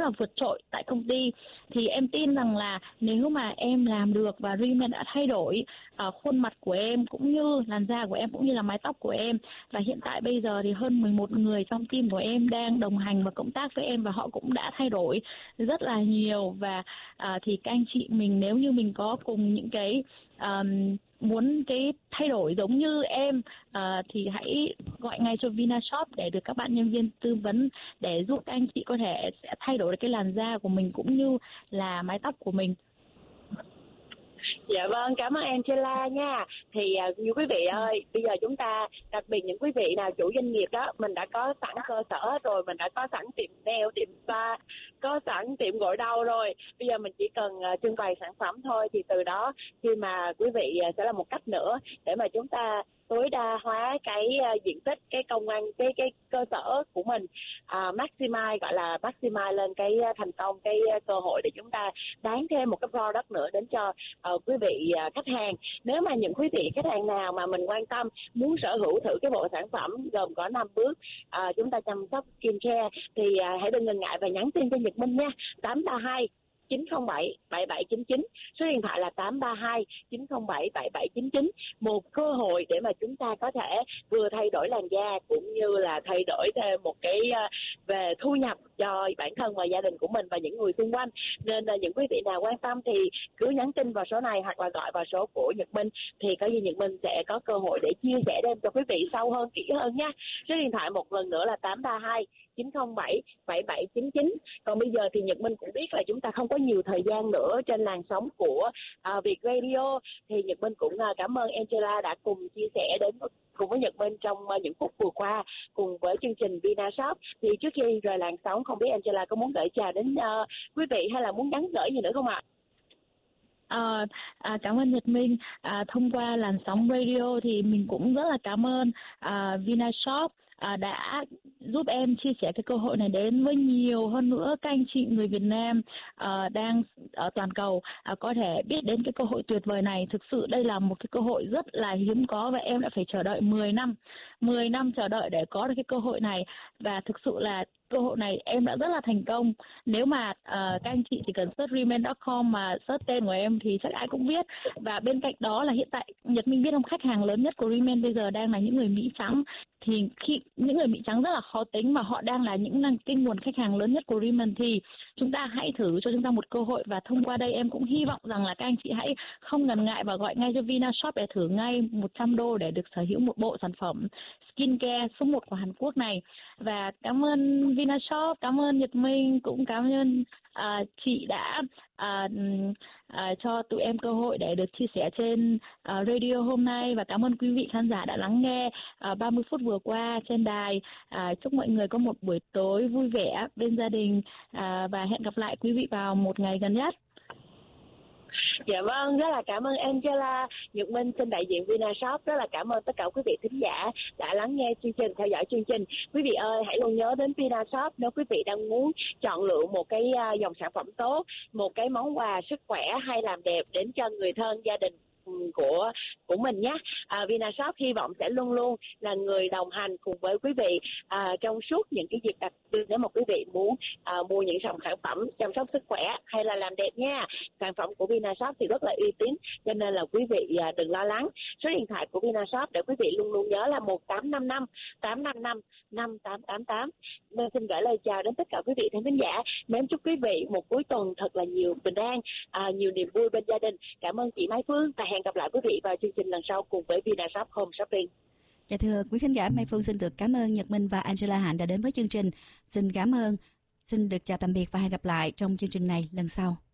là vượt trội tại công ty. Thì em tin rằng là nếu mà em làm được và Rimmel đã thay đổi khuôn mặt của em cũng như làn da của em cũng như là mái tóc của em, và hiện tại bây giờ thì hơn 11 người trong team của em đang đồng hành và cộng tác với em và họ cũng đã thay đổi rất là nhiều. Và thì các anh chị mình, nếu như mình có cùng những cái muốn cái thay đổi giống như em thì hãy gọi ngay cho Vinashop để được các bạn nhân viên tư vấn để giúp các anh chị có thể sẽ thay đổi được cái làn da của mình cũng như là mái tóc của mình. Dạ vâng, cảm ơn Angela nha. Thì như quý vị ơi, bây giờ chúng ta, đặc biệt những quý vị nào chủ doanh nghiệp đó, mình đã có sẵn cơ sở hết rồi, mình đã có sẵn tiệm nail, tiệm spa, có sẵn tiệm gội đầu rồi. Bây giờ mình chỉ cần trưng bày sản phẩm thôi, thì từ đó khi mà quý vị sẽ là một cách nữa để mà chúng ta tối đa hóa cái diện tích, cái công ăn, cái cơ sở của mình, maximize, gọi là maximize lên cái thành công, cái cơ hội để chúng ta bán thêm một cái product nữa đến cho quý vị khách hàng. Nếu mà những quý vị khách hàng nào mà mình quan tâm muốn sở hữu thử cái bộ sản phẩm gồm có 5 bước chúng ta chăm sóc skincare thì hãy đừng ngần ngại và nhắn tin cho Nhật Minh nha. 832 907 7799, số điện thoại là 832 907 7799. Một cơ hội để mà chúng ta có thể vừa thay đổi làn da cũng như là thay đổi thêm một cái về thu nhập cho bản thân và gia đình của mình và những người xung quanh. Nên là những quý vị nào quan tâm thì cứ nhắn tin vào số này hoặc là gọi vào số của Nhật Minh, thì có gì Nhật Minh sẽ có cơ hội để chia sẻ thêm cho quý vị sâu hơn, kỹ hơn nha. Số điện thoại một lần nữa là 832 907 7799. Còn bây giờ thì Nhật Minh cũng biết là chúng ta không có nhiều thời gian nữa trên làn sóng của Việt Radio, thì Nhật Minh cũng cảm ơn Angela đã cùng chia sẻ đến cùng với Nhật Minh trong những phút vừa qua cùng với chương trình Vinashop. Thì trước khi rời làn sóng, không biết Angela có muốn gửi chào đến quý vị hay là muốn nhắn gửi gì nữa không ạ? Cảm ơn Nhật Minh. Thông qua làn sóng radio thì mình cũng rất là cảm ơn Vinashop đã giúp em chia sẻ cái cơ hội này đến với nhiều hơn nữa các anh chị người Việt Nam đang ở toàn cầu có thể biết đến cái cơ hội tuyệt vời này. Thực sự đây là một cái cơ hội rất là hiếm có và em đã phải chờ đợi 10 năm chờ đợi để có được cái cơ hội này, và thực sự là cơ hội này em đã rất là thành công. Nếu mà các anh chị chỉ cần search rimmel.com mà search tên của em thì chắc ai cũng biết. Và bên cạnh đó là hiện tại Nhật Minh biết không, khách hàng lớn nhất của Rimmel bây giờ đang là những người Mỹ trắng. Thì khi những người Mỹ trắng rất là khó tính mà họ đang là cái nguồn khách hàng lớn nhất của Rimmel, thì chúng ta hãy thử cho chúng ta một cơ hội. Và thông qua đây em cũng hy vọng rằng là các anh chị hãy không ngần ngại và gọi ngay cho Vinashop để thử ngay $100 để được sở hữu một bộ sản phẩm skincare số 1 của Hàn Quốc này. Và cảm ơn Vinashop, cảm ơn Nhật Minh, cũng cảm ơn chị đã cho tụi em cơ hội để được chia sẻ trên radio hôm nay, và cảm ơn quý vị khán giả đã lắng nghe 30 phút vừa qua trên đài. Chúc mọi người có một buổi tối vui vẻ bên gia đình và hẹn gặp lại quý vị vào một ngày gần nhất. Dạ vâng, rất là cảm ơn Angela. Nhật Minh xin đại diện Vinashop rất là cảm ơn tất cả quý vị thính giả đã lắng nghe chương trình, theo dõi chương trình. Quý vị ơi, hãy luôn nhớ đến Vinashop nếu quý vị đang muốn chọn lựa một cái dòng sản phẩm tốt, một cái món quà sức khỏe hay làm đẹp đến cho người thân, gia đình của mình nhé. Vinashop hy vọng sẽ luôn luôn là người đồng hành cùng với quý vị trong suốt những cái dịp đặc biệt. Nếu mà quý vị muốn mua những sản phẩm chăm sóc sức khỏe hay là làm đẹp nha, sản phẩm của Vinashop thì rất là uy tín, cho nên là quý vị đừng lo lắng. Số điện thoại của Vinashop để quý vị luôn luôn nhớ là 1855 855 5888. Nên xin gửi lời chào đến tất cả quý vị khán giả. Mến chúc quý vị một cuối tuần thật là nhiều bình an, nhiều niềm vui bên gia đình. Cảm ơn chị Mai Phương và hẹn gặp lại quý vị vào chương trình lần sau cùng với Vinashop Home Shopping. Dạ thưa quý khán giả, Mai Phương xin được cảm ơn Nhật Minh và Angela Hạnh đã đến với chương trình. Xin cảm ơn, xin được chào tạm biệt và hẹn gặp lại trong chương trình này lần sau.